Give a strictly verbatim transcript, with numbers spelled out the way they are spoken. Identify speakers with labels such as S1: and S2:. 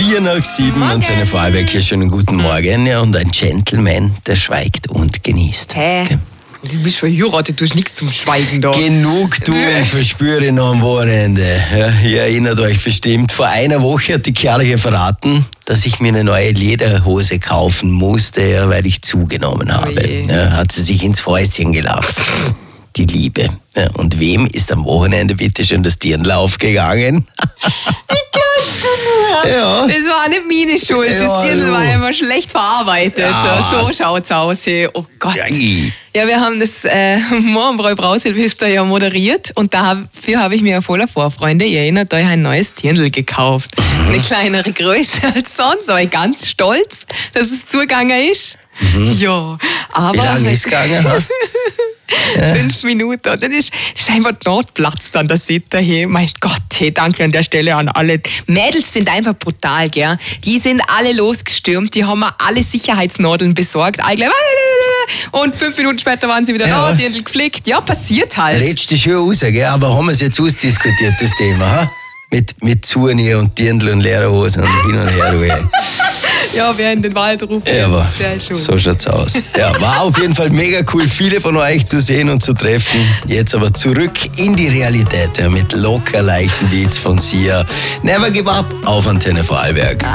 S1: Vier nach sieben, Antenne Vorarlberg, hier schönen guten Morgen. Ja, und ein Gentleman, der schweigt und genießt.
S2: Hä?
S1: Okay.
S2: Du bist verheiratet, du hast nichts zum Schweigen da.
S1: Genugtuung verspüre ich noch am Wochenende. Ja, ihr erinnert euch bestimmt, vor einer Woche hat die Kerle verraten, dass ich mir eine neue Lederhose kaufen musste, ja, weil ich zugenommen habe.
S2: Oh
S1: ja, hat sie sich ins Fäustchen gelacht. Die Liebe. Ja, und wem ist am Wochenende bitte schon das Dirndl aufgegangen? Ja.
S2: Das war nicht meine Schuld,
S1: Ja,
S2: das Dirndl
S1: du.
S2: war immer schlecht verarbeitet.
S1: Ja,
S2: so
S1: was?
S2: schaut's aus. Hey. Oh Gott.
S1: Ja,
S2: Ja, wir haben das äh, Morgenbräu Brausilvester ja moderiert und dafür habe ich mir voller Vorfreunde, ihr erinnert euch, ein neues Dirndl gekauft.
S1: Mhm.
S2: Eine kleinere Größe als sonst, aber ich ganz stolz, dass es zugegangen ist.
S1: Mhm.
S2: Ja,
S1: Wie
S2: aber
S1: lange ist es gegangen? Ha?
S2: fünf Minuten und dann ist, ist einfach die Notplatz dann der Sitter. Hey, mein Gott, hey, danke an der Stelle an alle. Mädels sind einfach brutal, gell? Die sind alle losgestürmt, die haben mir alle Sicherheitsnadeln besorgt. Alle gleich, und fünf Minuten später waren sie wieder
S1: Ja.
S2: da, Dirndl geflickt. Ja, passiert halt.
S1: Redst du schon raus, gell? Aber haben wir es jetzt ausdiskutiert, das Thema, ha? Mit, mit Zunähe und Dirndl und Lederhosen und hin und her. Ruhe.
S2: Ja, wer in den Wald ruft,
S1: Ja, aber
S2: sehr schön.
S1: so schaut's aus. Ja, war auf jeden Fall mega cool, viele von euch zu sehen und zu treffen. Jetzt aber zurück in die Realität, ja, mit locker leichten Beats von Sia. Never give up auf Antenne Vorarlberg.